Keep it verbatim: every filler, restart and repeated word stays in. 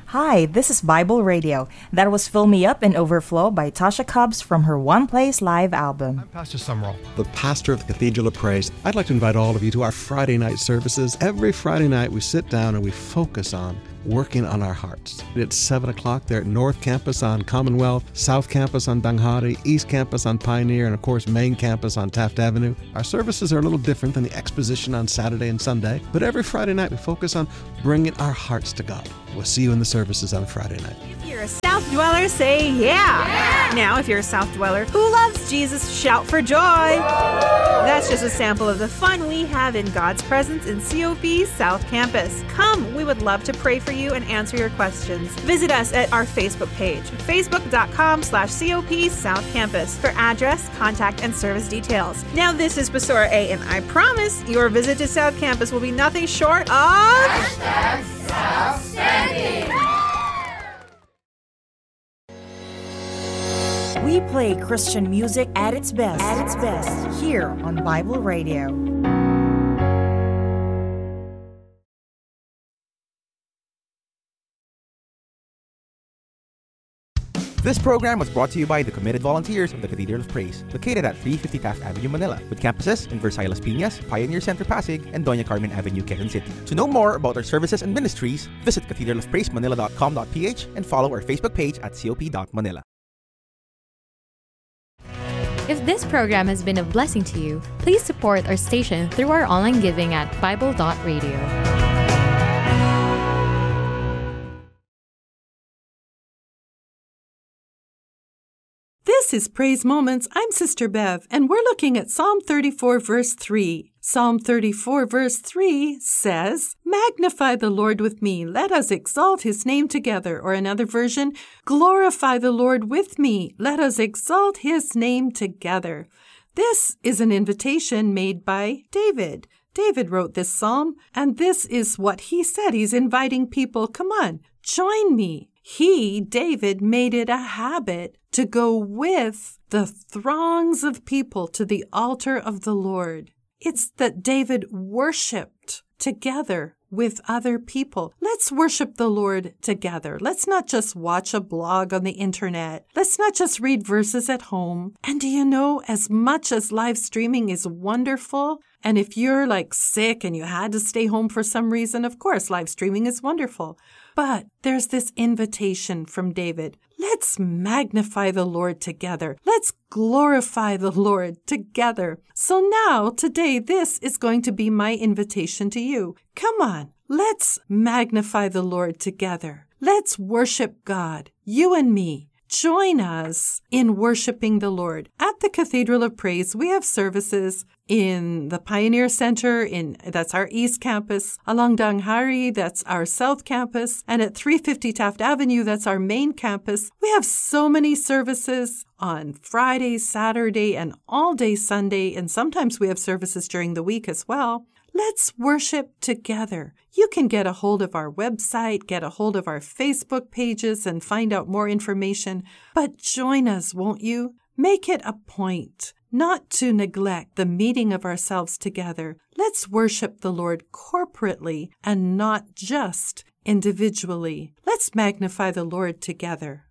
Hi, this is Bible Radio. That was Fill Me Up and Overflow by Tasha Cobbs from her One Place Live album. I'm Pastor Summerall, the pastor of the Cathedral of Praise. I'd like to invite all of you to our Friday night services. Every Friday night we sit down and we focus on working on our hearts. It's seven o'clock there at North Campus on Commonwealth, South Campus on Danghari, East Campus on Pioneer, and of course Main Campus on Taft Avenue. Our services are a little different than the exposition on Saturday and Sunday, but every Friday night we focus on bringing our hearts to God. We'll see you in the services on Friday night. If you're a South Dweller, say yeah. yeah! Now, if you're a South Dweller who loves Jesus, shout for joy! Woo! That's just a sample of the fun we have in God's presence in C O P South Campus. Come, we would love to pray for you and answer your questions. Visit us at our Facebook page, facebook.com slash COP South Campus for address, contact, and service details. Now, this is Basora A, and I promise your visit to South Campus will be nothing short of... Hashtag Outstanding! We play Christian music at its best, at its best, here on Bible Radio. This program was brought to you by the committed volunteers of the Cathedral of Praise, located at three fifty Taft Avenue, Manila, with campuses in Versailles Las Piñas, Pioneer Center Pasig, and Doña Carmen Avenue, Quezon City. To know more about our services and ministries, visit cathedral of praise manila dot com dot p h and follow our Facebook page at cop dot manila. If this program has been a blessing to you, please support our station through our online giving at bible dot radio. This is Praise Moments. I'm Sister Bev, and we're looking at Psalm thirty-four, verse three. Psalm thirty-four, verse three says, "Magnify the Lord with me. Let us exalt his name together." Or another version, "Glorify the Lord with me. Let us exalt his name together." This is an invitation made by David. David wrote this psalm, and this is what he said. He's inviting people, come on, join me. He, David, made it a habit to go with the throngs of people to the altar of the Lord. It's that David worshiped together with other people. Let's worship the Lord together. Let's not just watch a blog on the internet. Let's not just read verses at home. And do you know, as much as live streaming is wonderful, and if you're like sick and you had to stay home for some reason, of course, live streaming is wonderful. But there's this invitation from David. Let's magnify the Lord together. Let's glorify the Lord together. So now, today, this is going to be my invitation to you. Come on, let's magnify the Lord together. Let's worship God, you and me. Join us in worshiping the Lord. At the Cathedral of Praise, we have services in the Pioneer Center, in that's our East Campus, along Danghari, that's our South Campus, and at three fifty Taft Avenue, that's our main campus. We have so many services on Friday, Saturday, and all day Sunday, and sometimes we have services during the week as well. Let's worship together. You can get a hold of our website, get a hold of our Facebook pages, and find out more information. But join us, won't you? Make it a point not to neglect the meeting of ourselves together. Let's worship the Lord corporately and not just individually. Let's magnify the Lord together.